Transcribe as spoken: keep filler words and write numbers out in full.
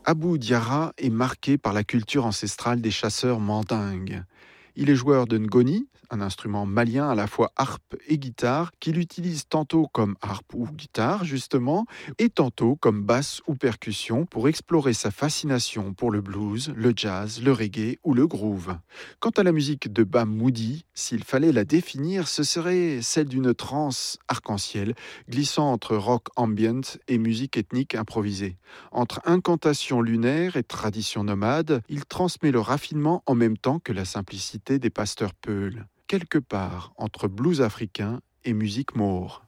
Abou Diarra est marqué par la culture ancestrale des chasseurs mandingues. Il est joueur de ngoni, un instrument malien à la fois harpe et guitare, qu'il utilise tantôt comme harpe ou guitare justement, et tantôt comme basse ou percussion pour explorer sa fascination pour le blues, le jazz, le reggae ou le groove. Quant à la musique de Bam Moody, s'il fallait la définir, ce serait celle d'une trance arc-en-ciel, glissant entre rock ambient et musique ethnique improvisée. Entre incantation lunaire et tradition nomade, il transmet le raffinement en même temps que la simplicité des pasteurs peuls, quelque part entre blues africain et musique maure.